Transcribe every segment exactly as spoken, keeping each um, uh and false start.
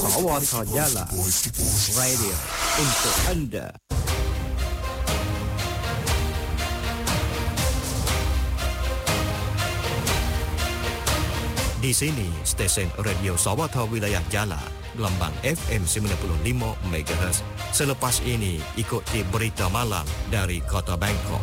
วทยะลา Radio untuk Anda. Di sini stesen radio Sawata Wilayah Jala, gelombang F M sembilan puluh lima megahertz. Selepas ini ikuti berita malam dari Kota Bangkok.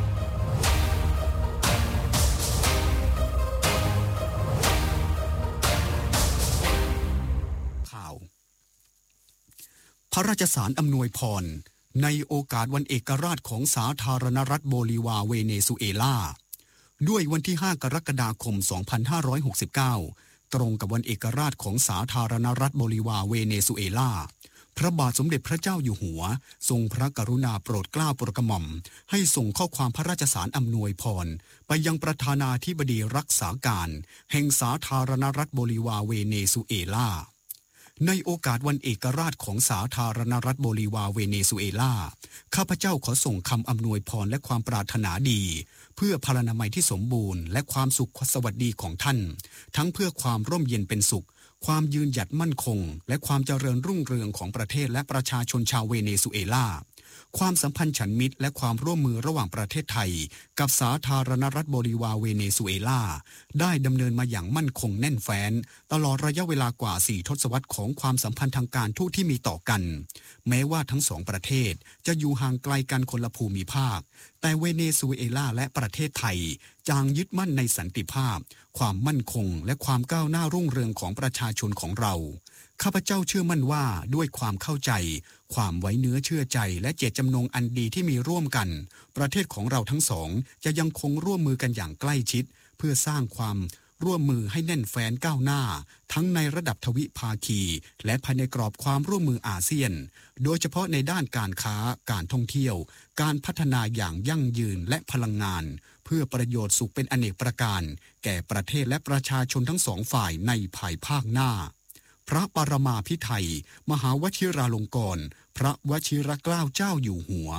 ข่าวพระราชสารอำนวยพรในโอกาสวันเอกราชของสาธารณรัฐโบลิวาเวเนซุเอลาด้วยวันที่ห้ากรกฎาคมสองพันห้าร้อยหกสิบเก้าตรงกับวันเอกราชของสาธารณรัฐโบลิวาเวเนซุเอลาพระบาทสมเด็จพระเจ้าอยู่หัวทรงพระกรุณาโปรดเกล้าโปรดกระหม่อมให้ส่งข้อความพระราชสารอำนวยพรไปยังประธานาธิบดีรักษาการแห่งสาธารณรัฐโบลิวาเวเนซุเอลาในโอกาสวันเอกราชของสาธารณรัฐโบลิวาเวเนซุเอลาข้าพเจ้าขอส่งคำอำนวยพรและความปรารถนาดีเพื่อพลานามัยที่สมบูรณ์และความสุขสวัสดีของท่านทั้งเพื่อความร่มเย็นเป็นสุขความยืนหยัดมั่นคงและความเจริญรุ่งเรืองของประเทศและประชาชนชาวเวเนซุเอลาความสัมพันธ์ฉันมิตรและความร่วมมือระหว่างประเทศไทยกับสาธารณรัฐโบลิวาเวเนซุเอลาได้ดำเนินมาอย่างมั่นคงแน่นแฟ้นตลอดระยะเวลากว่าสี่ทศวรรษของความสัมพันธ์ทางการทูตที่มีต่อกันแม้ว่าทั้งสองประเทศจะอยู่ห่างไกลกันคนละภูมิภาคแต่เวเนซุเอลาและประเทศไทยจางยึดมั่นในสันติภาพความมั่นคงและความก้าวหน้ารุ่งเรืองของประชาชนของเราข้าพเจ้าเชื่อมั่นว่าด้วยความเข้าใจความไว้เนื้อเชื่อใจและเจตจำนงอันดีที่มีร่วมกันประเทศของเราทั้งสองจะยังคงร่วมมือกันอย่างใกล้ชิดเพื่อสร้างความร่วมมือให้แน่นแฟ้นก้าวหน้าทั้งในระดับทวิภาคีและภายในกรอบความร่วมมืออาเซียนโดยเฉพาะในด้านการค้าการท่องเที่ยวการพัฒนาอย่างยั่งยืนและพลังงานเพื่อประโยชน์สุขเป็นอเนกประการแก่ประเทศและประชาชนทั้งสองฝ่ายในภายภาคหน้าพระปรมาภิไธยมหาวชิราลงกรณ์พระวชิรเกล้าเจ้าอยู่หัว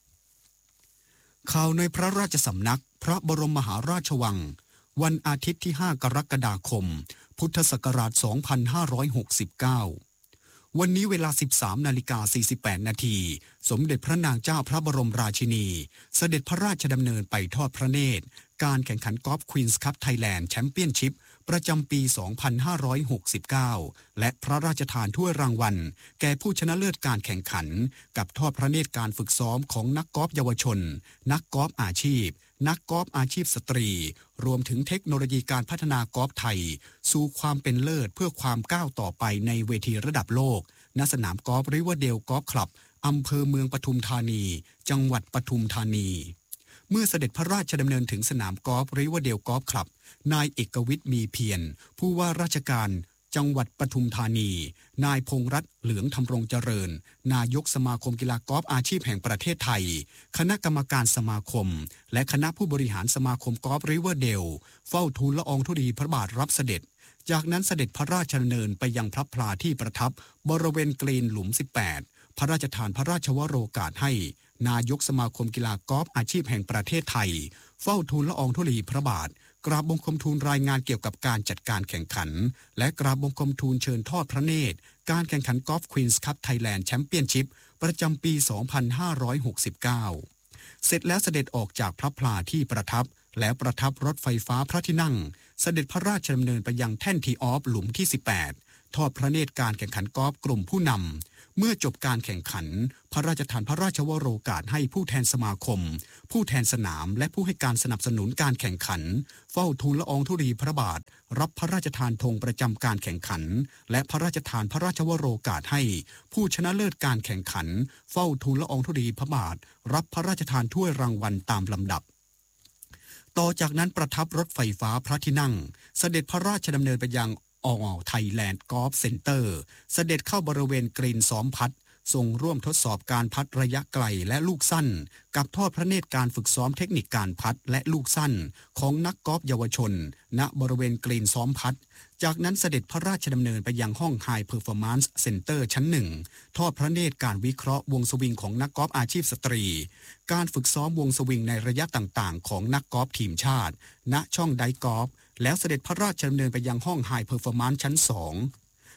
ข่าวในพระราชสำนักพระบรมมหาราชวังวันอาทิตย์ที่ห้ากรกฎาคมพุทธศักราชสองพันห้าร้อยหกสิบเก้าวันนี้เวลา สิบสามนาฬิกาสี่สิบแปดนาทีสมเด็จพระนางเจ้าพระบรมราชินีเสด็จพระราชดำเนินไปทอดพระเนตรการแข่งขันกอล์ฟควีนส์คัพไทยแลนด์แชมเปี้ยนชิพประจำปี สองพันห้าร้อยหกสิบเก้า และพระราชทานถ้วยรางวัลแก่ผู้ชนะเลิศการแข่งขันกับทอดพระเนตรการฝึกซ้อมของนักกอล์ฟเยาวชนนักกอล์ฟอาชีพนักกอล์ฟอาชีพสตรีรวมถึงเทคโนโลยีการพัฒนากอล์ฟไทยสู่ความเป็นเลิศเพื่อความก้าวต่อไปในเวทีระดับโลกณสนามกอล์ฟริเวอร์เดลกอล์ฟคลับอำเภอเมืองปทุมธานีจังหวัดปทุมธานีเมื่อเสด็จพระราชดำเนินถึงสนามกอล์ฟริเวอร์เดลกอล์ฟคลับนายเอกวิทย์มีเพียรผู้ว่าราชการจังหวัดปทุมธานีนายพงษ์รัตน์เหลืองธำรงเจริญนายกสมาคมกีฬากอล์ฟอาชีพแห่งประเทศไทยคณะกรรมการสมาคมและคณะผู้บริหารสมาคมกอล์ฟริเวอร์เดลเฝ้าทูลละอองธุลีพระบาทรับเสด็จจากนั้นเสด็จพระราชดำเนินไปยังพระพลาที่ประทับบริเวณกรีนหลุมสิบแปดพระราชทานพระราชวโรกาสให้นายกสมาคมกีฬากอล์ฟอาชีพแห่งประเทศไทยเฝ้าทูลละอองธุลีพระบาทกราบบังคมทูลรายงานเกี่ยวกับการจัดการแข่งขันและกราบบังคมทูลเชิญทอดพระเนตรการแข่งขันกอล์ฟควีนส์คัพไทยแลนด์แชมเปี้ยนชิพประจำปี สองพันห้าร้อยหกสิบเก้า เสร็จแล้วเสด็จออกจากพระพลาที่ประทับแล้วประทับรถไฟฟ้าพระที่นั่งเสด็จพระราชดำเนินไปยังแท่นทีออฟหลุมที่สิบแปดทอดพระเนตรการแข่งขันกอล์ฟกลุ่มผู้นำเมื่อจบการแข่งขันพระราชทานพระราชวโรกาสให้ผู้แทนสมาคมผู้แทนสนามและผู้ให้การสนับสนุนการแข่งขันเฝ้าทูลละอองธุลีพระบาทรับพระราชทานธงประจำการแข่งขันและพระราชทานพระราชวโรกาสให้ผู้ชนะเลิศการแข่งขันเฝ้าทูลละอองธุลีพระบาทรับพระราชทานถ้วยรางวัลตามลำดับต่อจากนั้นประทับรถไฟฟ้าพระที่นั่งเสด็จพระราชดำเนินไปยังออไทยแลนด์กอล์ฟเซ็นเตอร์เสด็จเข้าบริเวณกรีนซ้อมพัดทรงร่วมทดสอบการพัดระยะไกลและลูกสั้นกับทอดพระเนตรการฝึกซ้อมเทคนิคการพัดและลูกสั้นของนักกอล์ฟเยาวชนณบริเวณกรีนซ้อมพัดจากนั้นเสด็จพระราชดำเนินไปยังห้อง High Performance Center ชั้นหนึ่งทอดพระเนตรการวิเคราะห์วงสวิงของนักกอล์ฟอาชีพสตรีการฝึกซ้อมวงสวิงในระยะต่างๆของนักกอล์ฟทีมชาติณช่องไดกอล์ฟแล้วเสด็จพระราชดำเนินไปยังห้อง High Performance ชั้นสอง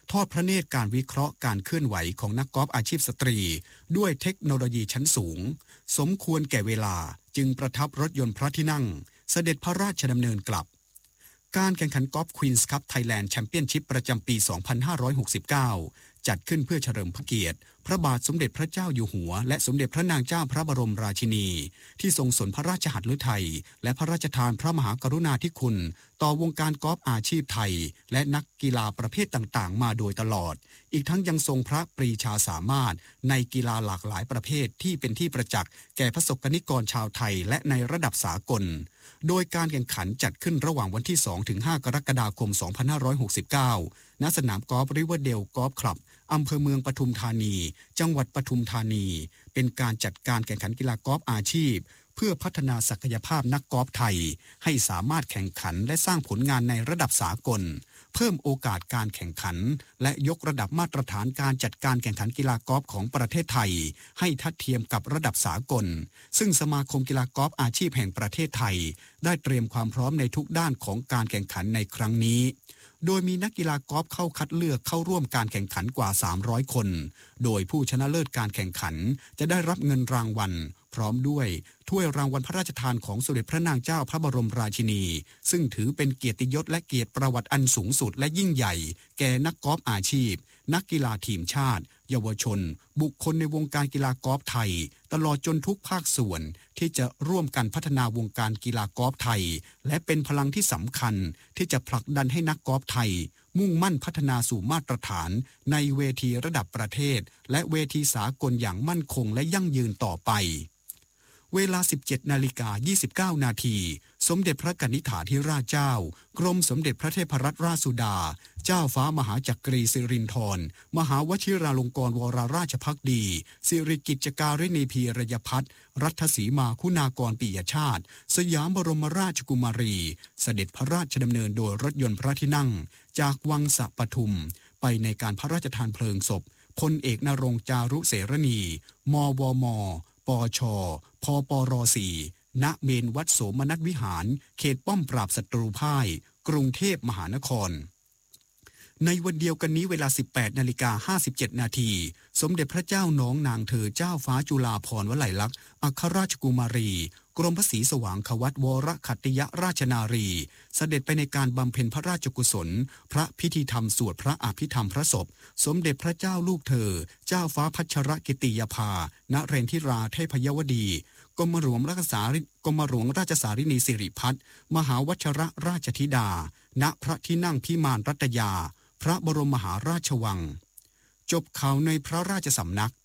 ทอดพระเนตรการวิเคราะห์การเคลื่อนไหวของนักกอล์ฟอาชีพสตรีด้วยเทคโนโลยีชั้นสูงสมควรแก่เวลาจึงประทับรถยนต์พระที่นั่งเสด็จพระราชดำเนินกลับการแข่งขันกอล์ฟควีนส์คัพไทยแลนด์แชมเปี้ยนชิพประจำปี สองพันห้าร้อยหกสิบเก้า จัดขึ้นเพื่อเฉลิมพระเกียรติพระบาทสมเด็จพระเจ้าอยู่หัวและสมเด็จพระนางเจ้าพระบรมราชินีที่ทรงสนพระราชหัตถฤทัยและพระราชทานพระมหากรุณาธิคุณต่อวงการกอล์ฟอาชีพไทยและนักกีฬาประเภทต่างๆมาโดยตลอดอีกทั้งยังทรงพระปรีชาสามารถในกีฬาหลากหลายประเภทที่เป็นที่ประจักษ์แก่ประสบกนิกรชาวไทยและในระดับสากลโดยการแข่งขันจัดขึ้นระหว่างวันที่ สองถึงห้า กรกฎาคม สองพันห้าร้อยหกสิบเก้า ณ สนามกอล์ฟริเวอร์เดลกอล์ฟคลับอำเภอเมืองปทุมธานีจังหวัดปทุมธานีเป็นการจัดการแข่งขันกีฬากอล์ฟอาชีพเพื่อพัฒนาศักยภาพนักกอล์ฟไทยให้สามารถแข่งขันและสร้างผลงานในระดับสากลเพิ่มโอกาสการแข่งขันและยกระดับมาตรฐานการจัดการแข่งขันกีฬากอล์ฟของประเทศไทยให้ทัดเทียมกับระดับสากลซึ่งสมาคมกีฬากอล์ฟอาชีพแห่งประเทศไทยได้เตรียมความพร้อมในทุกด้านของการแข่งขันในครั้งนี้โดยมีนักกีฬากอล์ฟเข้าคัดเลือกเข้าร่วมการแข่งขันกว่าสามร้อยคนโดยผู้ชนะเลิศการแข่งขันจะได้รับเงินรางวัลพร้อมด้วยถ้วยรางวัลพระราชทานของสมเด็จพระนางเจ้าพระบรมราชินีซึ่งถือเป็นเกียรติยศและเกียรติประวัติอันสูงสุดและยิ่งใหญ่แก่นักกอล์ฟอาชีพนักกีฬาทีมชาติเยาวชนบุคคลในวงการกีฬากอล์ฟไทยตลอดจนทุกภาคส่วนที่จะร่วมกันพัฒนาวงการกีฬากอล์ฟไทยและเป็นพลังที่สำคัญที่จะผลักดันให้นักกอล์ฟไทยมุ่งมั่นพัฒนาสู่มาตรฐานในเวทีระดับประเทศและเวทีสากลอย่างมั่นคงและยั่งยืนต่อไปเวลา สิบเจ็ดนาฬิกายี่สิบเก้า นาทีสมเด็จพระกนิษฐาธิราชเจ้ากรมสมเด็จพระเทพรัตนราชสุดาเจ้าฟ้ามหาจักรีสิรินธรมหาวชิราลงกรณ์วรราชภักดีสิริกิจการินีพีรยพัฒน์รัฐสีมาคุณากรปิยชาติสยามบรมราชกุมารีเสด็จพระราชดำเนินโดยรถยนต์พระที่นั่งจากวังสะปทุมไปในการพระราชทานเพลิงศพพลเอกนรงค์จารุเสรณีมวมปชพปรสี่ ณ เมนวัดโสมนัสวิหารเขตป้อมปราบศัตรูพ่ายกรุงเทพมหานครในวันเดียวกันนี้เวลา สิบแปดนาฬิกาห้าสิบเจ็ด นาทีสมเด็จพระเจ้าน้องนางเธอเจ้าฟ้าจุฬาภรณ์วลัยลักษณ์อัครราชกุมารีกรมพระศรีสว่างควัตวรขัตติยราชนารีเสด็จไปในการบำเพ็ญพระราชกุศลพระพิธีธรรมสวดพระอภิธรรมพระศพสมเด็จพระเจ้าลูกเธอเจ้าฟ้าพัชรกิติยภานเรนทิราเทพยวดีกรมหลวงราชสาริกรมหลวงราชสารินีสิริพัฒน์มหาวัชรราชธิดาณพระที่นั่งพิมานรัตยาพระบรมมหาราชวังจบข่าวในพระราชสำนัก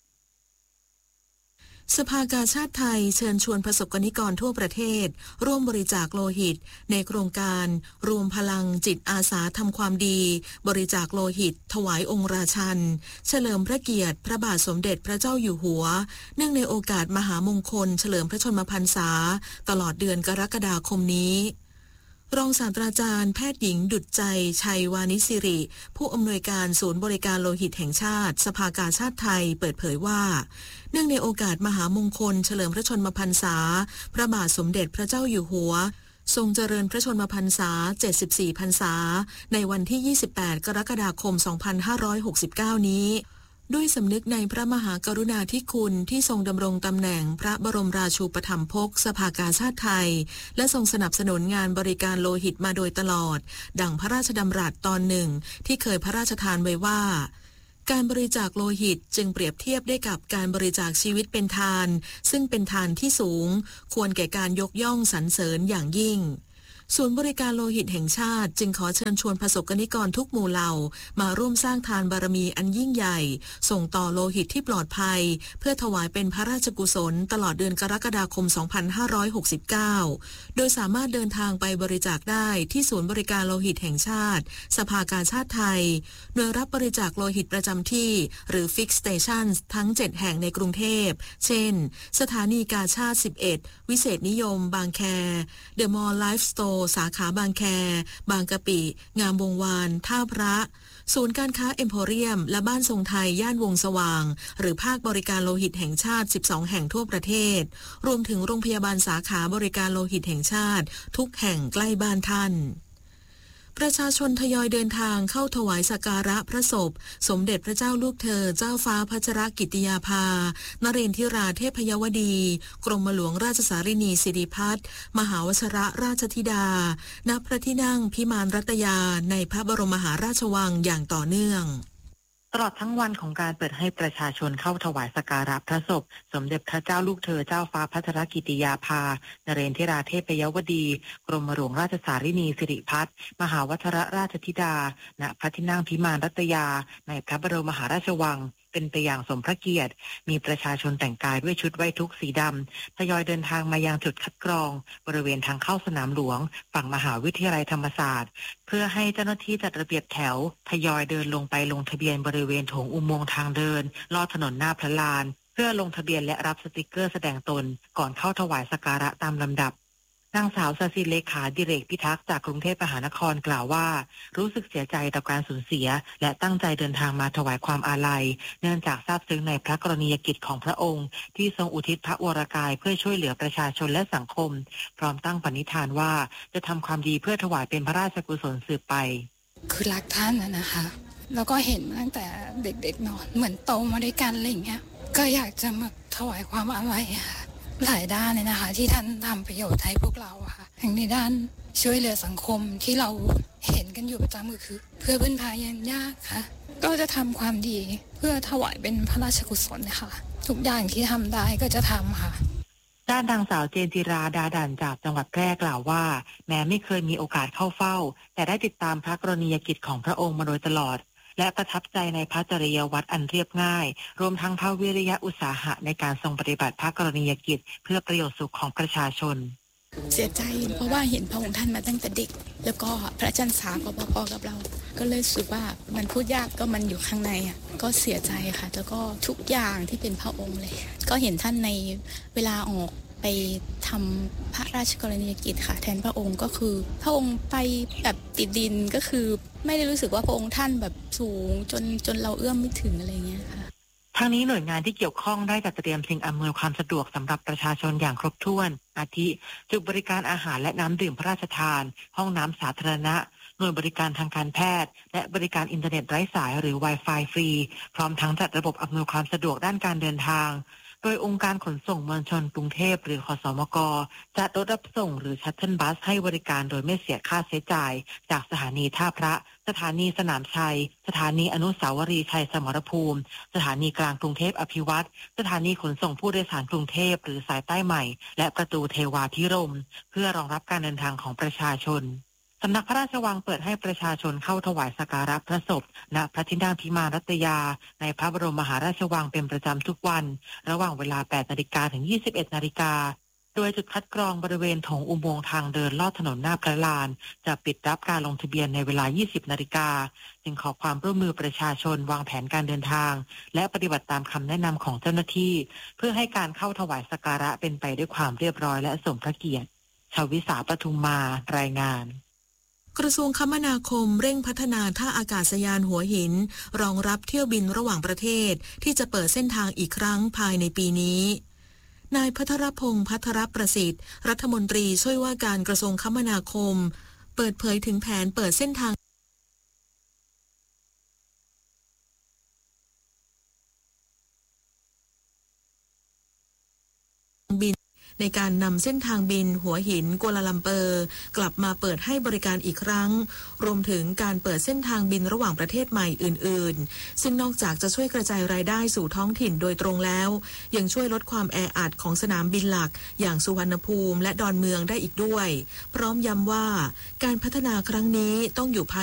สภากาชาดไทยเชิญชวนประสบกนิกรทั่วประเทศร่วมบริจาคโลหิตในโครงการรวมพลังจิตอาสาทำความดีบริจาคโลหิตถวายองค์ราชันเฉลิมพระเกียรติพระบาทสมเด็จพระเจ้าอยู่หัวเนื่องในโอกาสมหามงคลเฉลิมพระชนมพรรษาตลอดเดือนกรกฎาคมนี้รองศาสตราจารย์แพทย์หญิงดุจใจชัยวานิสิริผู้อำนวยการศูนย์บริการโลหิตแห่งชาติสภากาชาดไทยเปิดเผยว่าเนื่องในโอกาสมหามงคลเฉลิมพระชนมพรรษาพระบาทสมเด็จพระเจ้าอยู่หัวทรงเจริญพระชนมพรรษาเจ็ดสิบสี่พรรษาในวันที่ยี่สิบแปดกรกฎาคมสองพันห้าร้อยหกสิบเก้านี้ด้วยสำนึกในพระมหากรุณาธิคุณที่ทรงดำรงตำแหน่งพระบรมราชูปถัมภกสภากาชาดไทยและทรงสนับสนุนงานบริการโลหิตมาโดยตลอดดังพระราชดำรัสตอนหนึ่งที่เคยพระราชทานไว้ว่าการบริจาคโลหิตจึงเปรียบเทียบได้กับการบริจาคชีวิตเป็นทานซึ่งเป็นทานที่สูงควรแก่การยกย่องสรรเสริญอย่างยิ่งศูนย์บริการโลหิตแห่งชาติจึงขอเชิญชวนประสบกนิกรทุกหมู่เหล่ามาร่วมสร้างทานบารมีอันยิ่งใหญ่ส่งต่อโลหิตที่ปลอดภัยเพื่อถวายเป็นพระราชกุศลตลอดเดือนกรกฎาคมสองพันห้าร้อยหกสิบเก้าโดยสามารถเดินทางไปบริจาคได้ที่ศูนย์บริการโลหิตแห่งชาติสภากาชาดไทยโดยรับบริจาคโลหิตประจำที่หรือ Fix Stations ทั้งเจ็ดแห่งในกรุงเทพเช่นสถานีกาชาดสิบเอ็ดวิเศษนิยมบางแคเดอะมอลล์ไลฟ์สโตร์สาขาบางแคบางกะปิงามวงวานท่าพระศูนย์การค้าเอ็มโพเรียมและบ้านทรงไทยย่านวงสว่างหรือภาคบริการโลหิตแห่งชาติสิบสองแห่งทั่วประเทศรวมถึงโรงพยาบาลสาขาบริการโลหิตแห่งชาติทุกแห่งใกล้บ้านท่านประชาชนทยอยเดินทางเข้าถวายสักการะพระศพสมเด็จพระเจ้าลูกเธอเจ้าฟ้าพัชรกิติยาภานเรนทิราเทพยวดี กรมหลวงราชสารินีสิริพัฒน์มหาวชรราชธิดาณพระที่นั่งพิมานรัตยาในพระบรมมหาราชวังอย่างต่อเนื่องตลอดทั้งวันของการเปิดให้ประชาชนเข้าถวายสักการะพระศพสมเด็จพระเจ้าลูกเธอเจ้าฟ้าพัชรกิติยาภานเรนทิราเทพยวดี กรมหลวงราชสารินีสิริพัฒน์มหาวชรราชธิดาณพระที่นั่งพิมานรัตยาในพระบรมมหาราชวังเป็นไปอย่างสมพระเกียรติมีประชาชนแต่งกายด้วยชุดไว้ทุกข์สีดำทยอยเดินทางมายังจุดคัดกรองบริเวณทางเข้าสนามหลวงฝั่งมหาวิทยาลัยธรรมศาสตร์เพื่อให้เจ้าหน้าที่จัดระเบียบแถวทยอยเดินลงไปลงทะเบียนบริเวณโถงอุโมงค์ทางเดินลอดถนนหน้าพระลานเพื่อลงทะเบียนและรับสติกเกอร์แสดงตนก่อนเข้าถวายสักการะตามลำดับนางสาวสศิเลขาดิเรกพิทักษ์จากกรุงเทพมหานครกล่าวว่ารู้สึกเสียใจต่อการสูญเสียและตั้งใจเดินทางมาถวายความอาลัยเนื่องจากซาบซึ้งในพระกรณียกิจของพระองค์ที่ทรงอุทิศพระวรกายเพื่อช่วยเหลือประชาชนและสังคมพร้อมตั้งปณิธานว่าจะทำความดีเพื่อถวายเป็นพระราชกุศลสืบไปคือรักท่านนะนะคะแล้วก็เห็นตั้งแต่เด็กๆเนาะเหมือนโตมาด้วยกันอะไรอย่างเงี้ยก็อยากจะมาถวายความอาลัยค่ะหลายด้านเลยนะคะที่ท่านทำประโยชน์ให้พวกเราค่ะทั้งในด้านช่วยเหลือสังคมที่เราเห็นกันอยู่ประจำก็คือเพื่อพึ่งพายังยากค่ะก็จะทำความดีเพื่อถวายเป็นพระราชกุศลนะคะทุกอย่างที่ทำได้ก็จะทำค่ะด้านนางสาวเจนจิราดาดันจากจังหวัดแพร่กล่าวว่าแม้ไม่เคยมีโอกาสเข้าเฝ้าแต่ได้ติดตามพระกรณียกิจของพระองค์มาโดยตลอดและประทับใจในพระจริยวัตรอันเรียบง่ายรวมทั้งพระวิริยะอุตสาหะในการทรงปฏิบัติพระกรณียกิจเพื่อประโยชน์สุขของประชาชนเสียใจเพราะว่าเห็นพระองค์ท่านมาตั้งแต่เด็กแล้วก็พระจันทร์สาก็พอๆกับเราก็เลยรู้สึกว่ามันพูดยากก็มันอยู่ข้างในอ่ะก็เสียใจค่ะแล้วก็ทุกอย่างที่เป็นพระองค์เลยก็เห็นท่านในเวลาออกไปทำพระราชกรณียกิจค่ะแทนพระองค์ก็คือพระองค์ไปแบบติดดินก็คือไม่ได้รู้สึกว่าพระองค์ท่านแบบสูงจนจนเราเอื้อมไม่ถึงอะไรเงี้ยค่ะทั้งนี้หน่วยงานที่เกี่ยวข้องได้จัดเตรียมสิ่งอำนวยความสะดวกสำหรับประชาชนอย่างครบถ้วนอาทิจุดบริการอาหารและน้ำดื่มพระราชทานห้องน้ำสาธารณะหน่วยบริการทางการแพทย์และบริการอินเทอร์เน็ตไร้สายหรือ Wi-Fi ฟรีพร้อมทั้งจัดระบบอำนวยความสะดวกด้านการเดินทางโดยองค์การขนส่งมวลชนกรุงเทพหรือขสมกจัดรถรับส่งหรือชัตเทิลบัสให้บริการโดยไม่เสียค่าใช้จ่ายจากสถานีท่าพระสถานีสนามชัยสถานีอนุสาวรีย์ชัยสมรภูมิสถานีกลางกรุงเทพอภิวัตรสถานีขนส่งผู้โดยสารกรุงเทพหรือสายใต้ใหม่และประตูเทวาภิรมย์เพื่อรองรับการเดินทางของประชาชนสำนักพระราชวังเปิดให้ประชาชนเข้าถวายสักการะพระศพณพระที่นั่งพิมานรัตยาในพระบรมมหาราชวังเป็นประจำทุกวันระหว่างเวลา แปดนาฬิกา ถึง ยี่สิบเอ็ดนาฬิกาโดยจุดคัดกรองบริเวณโถงอุโมงค์ทางเดินลอดถนนหน้าพระลานจะปิดรับการลงทะเบียนในเวลา ยี่สิบนาฬิกาจึงขอความร่วมมือประชาชนวางแผนการเดินทางและปฏิบัติตามคำแนะนำของเจ้าหน้าที่เพื่อให้การเข้าถวายสักการะเป็นไปด้วยความเรียบร้อยและสมพระเกียรติชวิสาปทุมมารายงานกระทรวงคมนาคมเร่งพัฒนาท่าอากาศยานหัวหินรองรับเที่ยวบินระหว่างประเทศที่จะเปิดเส้นทางอีกครั้งภายในปีนี้นายภัทรพงษ์ภัทรประสิทธิ์รัฐมนตรีช่วยว่าการกระทรวงคมนาคมเปิดเผยถึงแผนเปิดเส้นทางบินในการนำเส้นทางบินหัวหินกัวลาลัมเปอร์กลับมาเปิดให้บริการอีกครั้งรวมถึงการเปิดเส้นทางบินระหว่างประเทศใหม่อื่นๆซึ่งนอกจากจะช่วยกระจายรายได้สู่ท้องถิ่นโดยตรงแล้วยังช่วยลดความแออัดของสนามบินหลักอย่างสุวรรณภูมิและดอนเมืองได้อีกด้วยพร้อมย้ำว่าการพัฒนาครั้งนี้ต้องอยู่ภาย